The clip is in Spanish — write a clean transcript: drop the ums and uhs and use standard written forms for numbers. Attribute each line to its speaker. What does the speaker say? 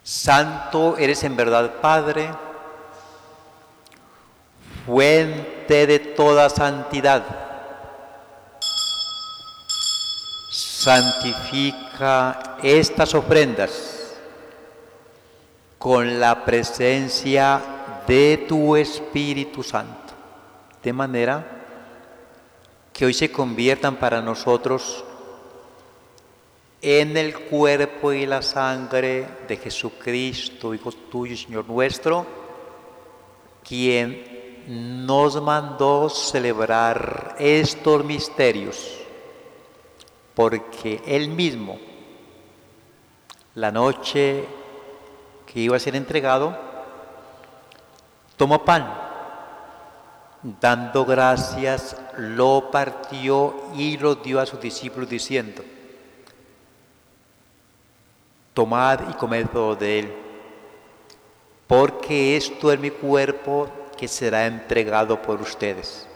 Speaker 1: Santo eres en verdad, Padre, fuente de toda santidad. Santifica estas ofrendas con la presencia de tu Espíritu Santo, de manera que hoy se conviertan para nosotros en el cuerpo y la sangre de Jesucristo, Hijo tuyo y Señor nuestro, quien nos mandó celebrar estos misterios, porque Él mismo, la noche que iba a ser entregado, tomó pan, dando gracias, lo partió y lo dio a sus discípulos diciendo: tomad y comed todo de él, porque esto es mi cuerpo que será entregado por ustedes.